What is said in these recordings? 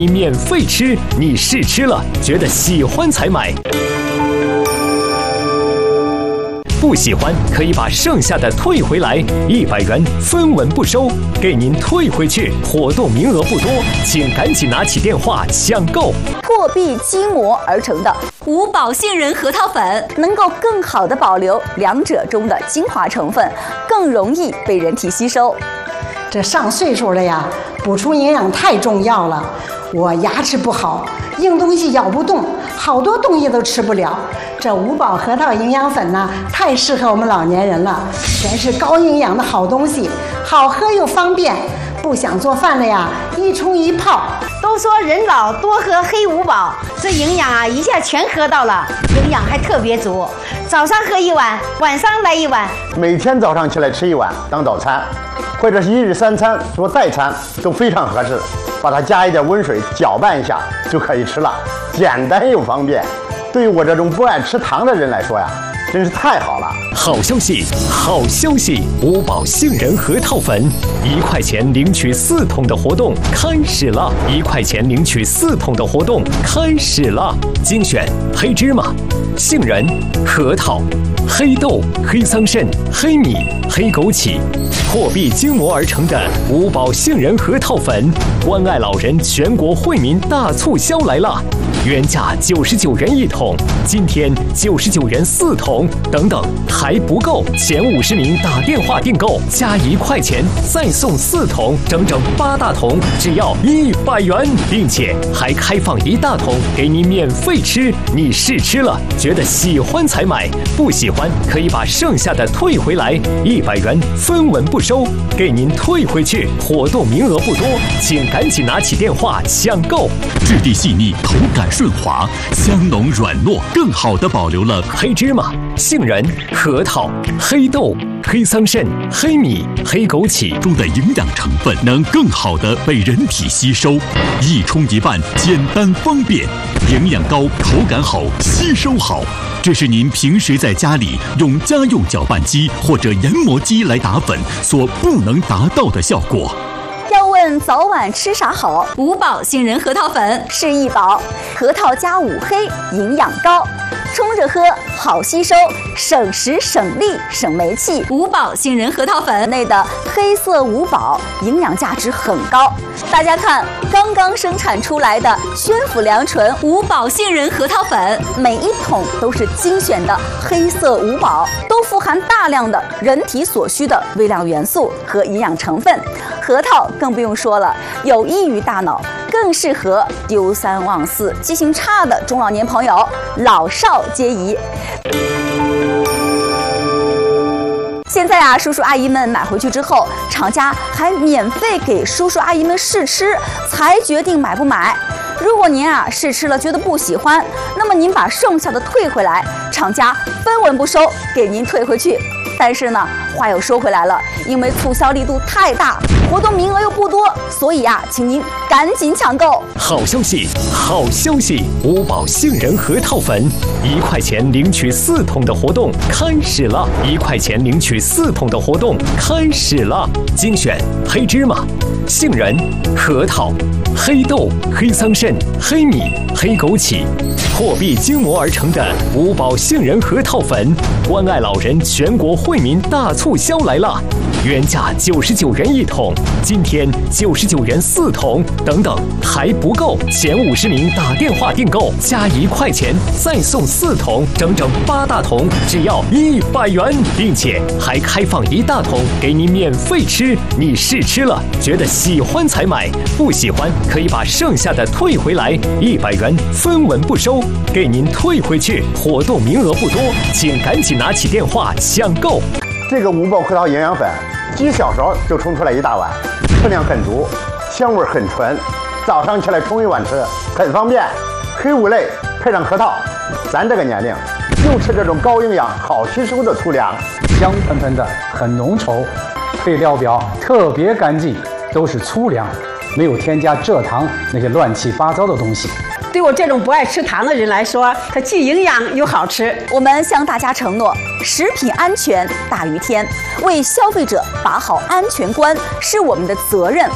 你免费吃，你试吃了觉得喜欢才买。不喜欢可以把剩下的退回来，100元分文不收，给您退回去。活动名额不多，请赶紧拿起电话抢购。 破壁筋膜而成的五宝杏仁核桃粉， 能够更好的保留两者中的精华成分，更容易被人体吸收。 这上岁数了呀，补充营养太重要了。我牙齿不好，硬东西咬不动，好多东西都吃不了。这五宝核桃营养粉呢，太适合我们老年人了，全是高营养的好东西，好喝又方便。不想做饭了呀，一冲一泡。 都说人老多喝黑五宝，这营养啊一下全喝到了，营养还特别足。早上喝1碗，晚上来1碗， 每天早上起来吃1碗当早餐，或者是1日3餐做代餐都非常合适。把它加一点温水搅拌一下就可以吃了，简单又方便。对于我这种不爱吃糖的人来说呀，真是太好了！ 好消息，好消息！五宝杏仁核桃粉，1块钱领取4桶的活动开始了！1块钱领取4桶的活动开始了！精选黑芝麻、杏仁、核桃、黑豆、黑桑葚、黑米、黑枸杞，破壁筋膜而成的五宝杏仁核桃粉，关爱老人全国惠民大促销来了！原价99元1桶，今天99元4桶，等等还不够，前50名打电话订购加1块钱再送4桶，整整8大桶，只要100元，并且还开放1大桶给你免费吃。你试吃了觉得喜欢才买，不喜欢可以把剩下的退回来，100元分文不收，给您退回去。活动名额不多，请赶紧拿起电话抢购。 质地细腻，口感顺滑，香浓软糯，更好地保留了黑芝麻、杏仁、核桃、黑豆、黑桑葚、黑米、黑枸杞中的营养成分，能更好地被人体吸收。一冲一拌，简单方便，营养高，口感好，吸收好。这是您平时在家里用家用搅拌机或者研磨机来打粉所不能达到的效果。 要问早晚吃啥好？ 五宝杏仁核桃粉是一宝，核桃加5黑，营养高，冲着喝好吸收，省时省力省煤气。 五宝杏仁核桃粉内的黑色五宝营养价值很高。大家看，刚刚生产出来的宣府良醇五宝杏仁核桃粉， 每1桶都是精选的黑色五宝，都富含大量的人体所需的微量元素和营养成分。核桃更不用说了，有益于大脑，更适合丢3忘4、记性差的中老年朋友，老少皆宜。现在啊，叔叔阿姨们买回去之后，厂家还免费给叔叔阿姨们试吃，才决定买不买。如果您啊试吃了觉得不喜欢，那么您把剩下的退回来，厂家分文不收，给您退回去。但是呢，话又说回来了，因为促销力度太大，活动名额又不多，所以啊，请您赶紧抢购。 好消息，好消息！五宝杏仁核桃粉，1块钱领取4桶的活动开始了！1块钱领取4桶的活动开始了！精选黑芝麻、杏仁、核桃、黑豆、黑桑葚、黑米、黑枸杞，破壁筋膜而成的五宝杏仁核桃粉，关爱老人全国惠民大促销来了！原价99元1桶，今天99元4桶，等等还不够，前50名打电话订购加1块钱再送4桶，整整8大桶，只要100元，并且还开放1大桶给你免费吃。你试吃了觉得喜欢才买，不喜欢可以把剩下的退回来，100元分文不收，给您退回去。活动名额不多，请赶紧拿起电话抢购。 这个五宝核桃营养粉，几小勺就冲出来1大碗，分量很足，香味很纯。早上起来冲1碗吃，很方便。黑五类配上核桃，咱这个年龄就吃这种高营养、好吸收的粗粮， 香喷喷的，很浓稠，配料表特别干净，都是粗粮，没有添加蔗糖那些乱七八糟的东西。 对我这种不爱吃糖的人来说，它既营养又好吃。 我们向大家承诺，食品安全大于天，为消费者把好安全关是我们的责任。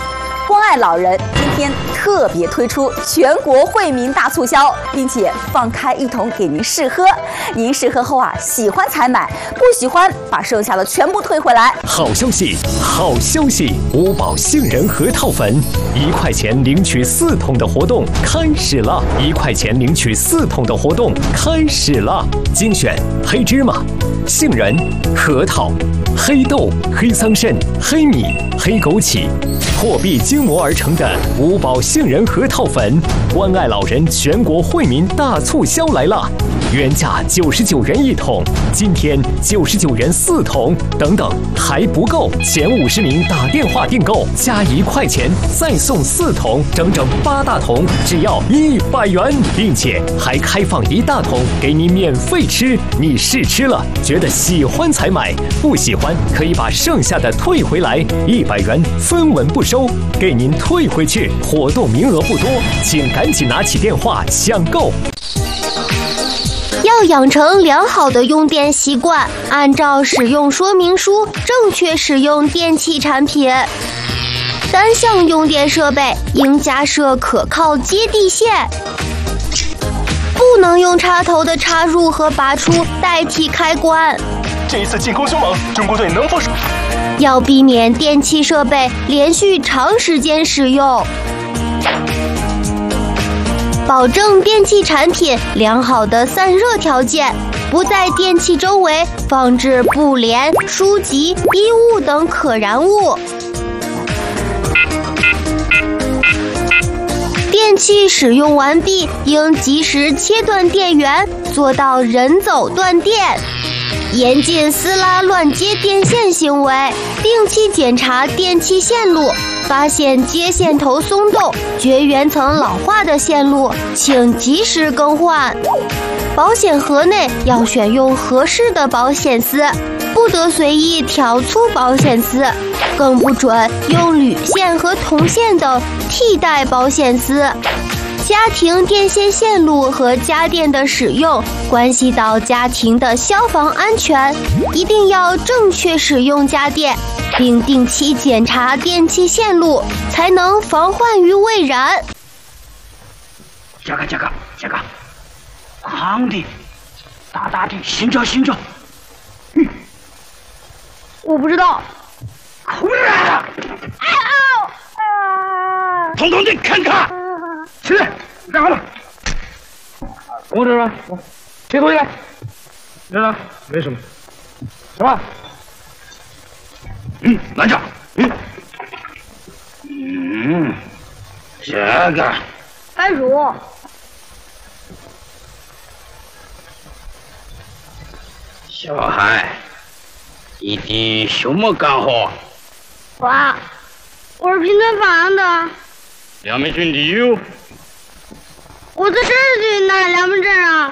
关爱老人今天特别推出全国惠民大促销，并且放开一桶给您试喝。您试喝后喜欢才买，不喜欢把剩下的全部退回来。 好消息，好消息！五宝杏仁核桃粉1块钱领取4桶的活动开始了，1块钱领取4桶的活动开始了。精选黑芝麻、杏仁、核桃、黑豆、黑桑葚、黑米、黑枸杞，破壁精磨而成的五宝杏仁核桃粉，关爱老人全国惠民大促销来了！原价99元1桶，今天99元4桶，等等还不够，前50名打电话订购加1块钱再送4桶，整整8大桶，只要100元，并且还开放1大桶给你免费吃。你试吃了，觉得喜欢才买，不喜欢可以把剩下的退回来，100元分文不收，给您退回去。活动名额不多，请赶紧拿起电话抢购。 要养成良好的用电习惯，按照使用说明书正确使用电器产品。单项用电设备应加设可靠接地线，不能用插头的插入和拔出代替开关。 这一次进攻凶猛，中国队能否？ 要避免电器设备连续长时间使用。保证电器产品良好的散热条件，不在电器周围放置布帘、书籍、衣物等可燃物。电器使用完毕，应及时切断电源，做到人走断电。严禁撕拉乱接电线行为，定期检查电器线路，发现接线头松动、绝缘层老化的线路，请及时更换。保险盒内要选用合适的保险丝，不得随意挑粗保险丝，更不准用铝线和铜线等替代保险丝。家庭电线线路和家电的使用关系到家庭的消防安全，一定要正确使用家电，并定期检查电器线路，才能防患于未然。 这个，胖的，大的，寻找。 我不知道。 口来了！ 哎呦！ 统统的看看。起来，干好了。跟我这儿吧，切东西来。这呢？没什么。什么？拿着。这个。 番薯。 小孩，一定什么干活？ 我是平村房的。 良民证你有？ 我在10岁拿良民证啊。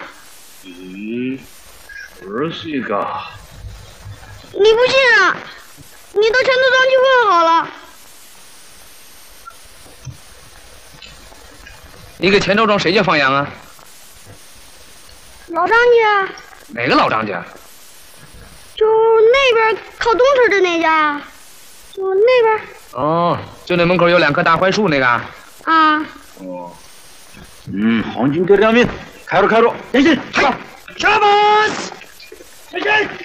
10岁个。 你不信啊？你到陈头庄去问好了。 你给钱州庄谁家放羊啊？ 老张家。 哪个老张家？ 就那边靠东村的那家，就那边。 哦，就那门口有2棵大槐树那个。 啊。 哦。红军队良民，开着，前进，下班，前进。